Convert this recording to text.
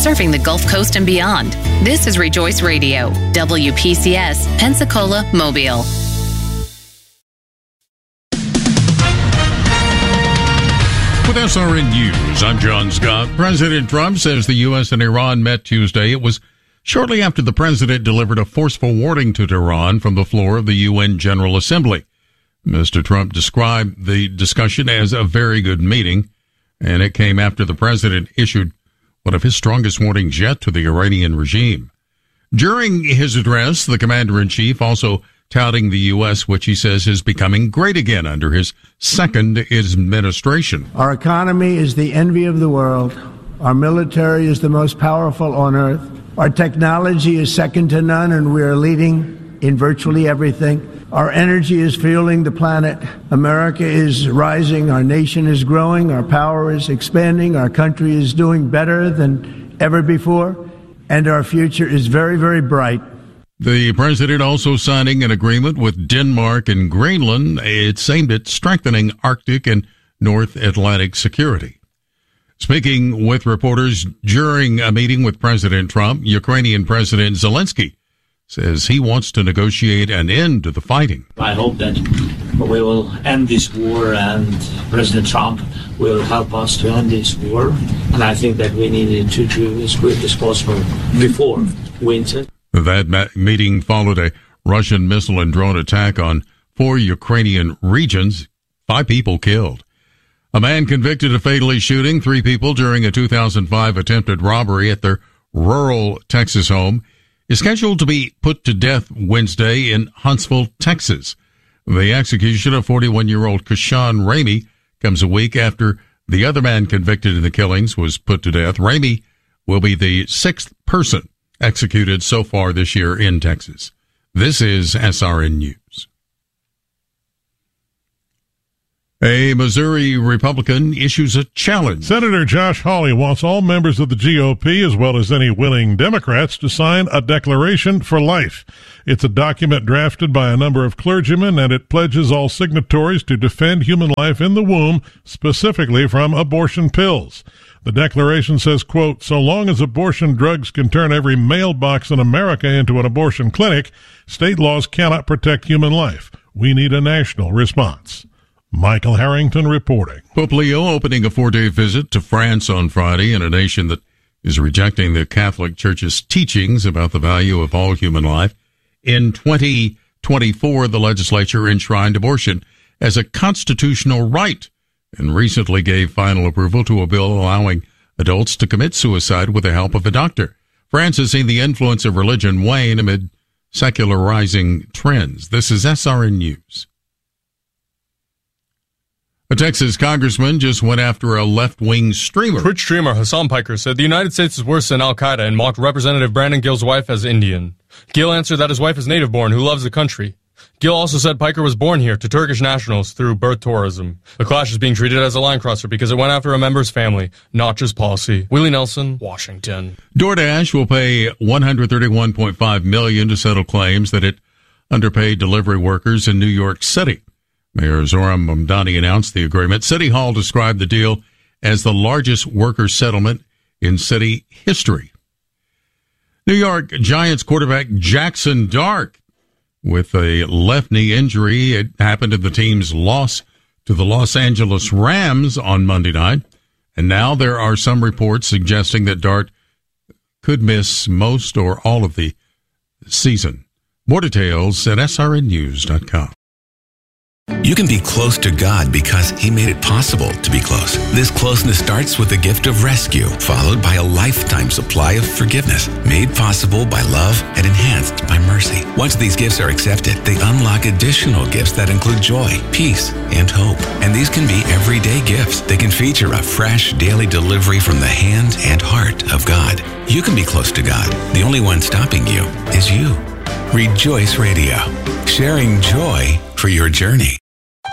serving the Gulf Coast and beyond. This is Rejoice Radio, WPCS, Pensacola, Mobile. With SRN News, I'm John Scott. President Trump says the U.S. and Iran met Tuesday. It was shortly after the president delivered a forceful warning to Tehran from the floor of the UN General Assembly. Mr. Trump described the discussion as a very good meeting, and it came after the president issued one of his strongest warnings yet to the Iranian regime. During his address, the commander-in-chief also touting the U.S., which he says is becoming great again under his second administration. Our economy is the envy of the world. Our military is the most powerful on earth. Our technology is second to none, and we are leading in virtually everything. Our energy is fueling the planet. America is rising. Our nation is growing. Our power is expanding. Our country is doing better than ever before. And our future is very, very bright. The president also signing an agreement with Denmark and Greenland. It's aimed at strengthening Arctic and North Atlantic security. Speaking with reporters during a meeting with President Trump, Ukrainian President Zelensky says he wants to negotiate an end to the fighting. I hope that we will end this war and President Trump will help us to end this war. And I think that we needed to do as quick as possible before winter. That meeting followed a Russian missile and drone attack on 4 Ukrainian regions, 5 people killed. A man convicted of fatally shooting 3 people during a 2005 attempted robbery at their rural Texas home is scheduled to be put to death Wednesday in Huntsville, Texas. The execution of 41-year-old Kashawn Ramey comes a week after the other man convicted in the killings was put to death. Ramey will be the 6th person executed so far this year in Texas. This is SRN News. A Missouri Republican issues a challenge. Senator Josh Hawley wants all members of the GOP, as well as any willing Democrats, to sign a declaration for life. It's a document drafted by a number of clergymen, and it pledges all signatories to defend human life in the womb, specifically from abortion pills. The declaration says, quote, so long as abortion drugs can turn every mailbox in America into an abortion clinic, state laws cannot protect human life. We need a national response. Michael Harrington reporting. Pope Leo opening a 4-day visit to France on Friday in a nation that is rejecting the Catholic Church's teachings about the value of all human life. In 2024, the legislature enshrined abortion as a constitutional right and recently gave final approval to a bill allowing adults to commit suicide with the help of a doctor. France has seen the influence of religion wane amid secularizing trends. This is SRN News. A Texas congressman just went after a left-wing streamer. Twitch streamer Hassan Piker said the United States is worse than al-Qaeda and mocked Representative Brandon Gill's wife as Indian. Gill answered that his wife is native-born who loves the country. Gill also said Piker was born here to Turkish nationals through birth tourism. The clash is being treated as a line crosser because it went after a member's family, not just policy. Willie Nelson, Washington. DoorDash will pay $131.5 million to settle claims that it underpaid delivery workers in New York City. Mayor Zohran Mamdani announced the agreement. City Hall described the deal as the largest worker settlement in city history. New York Giants quarterback Jackson Dart with a left knee injury. It happened in the team's loss to the Los Angeles Rams on Monday night. And now there are some reports suggesting that Dart could miss most or all of the season. More details at srnnews.com. You can be close to God because He made it possible to be close. This closeness starts with the gift of rescue, followed by a lifetime supply of forgiveness, made possible by love and enhanced by mercy. Once these gifts are accepted, they unlock additional gifts that include joy, peace, and hope. And these can be everyday gifts. They can feature a fresh daily delivery from the hand and heart of God. You can be close to God. The only one stopping you is you. Rejoice Radio, sharing joy for your journey.